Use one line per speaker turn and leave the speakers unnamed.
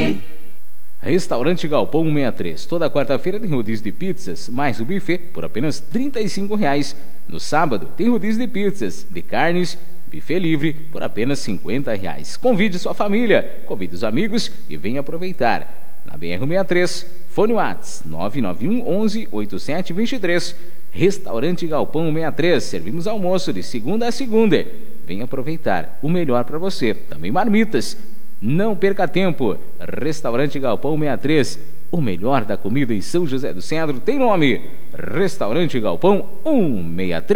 Restaurante Galpão 163. Toda quarta-feira tem rodízio de pizzas, mais o buffet por apenas R$ 35. No sábado tem rodízio de pizzas, de carnes, buffet livre por apenas R$ 50. Convide sua família, convide os amigos e venha aproveitar. Na BR-163, fone WhatsApp 991 11 8723. Restaurante Galpão 163. Servimos almoço de segunda a segunda. Venha aproveitar o melhor para você. Também marmitas. Não perca tempo. Restaurante Galpão 163. O melhor da comida em São José do Cedro tem nome. Restaurante Galpão 163.